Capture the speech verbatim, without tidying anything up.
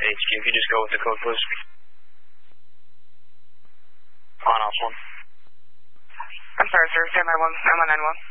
H Q. If you just go with the code, please. On off one. I'm sorry, sir. Stand by one. I'm on nine one.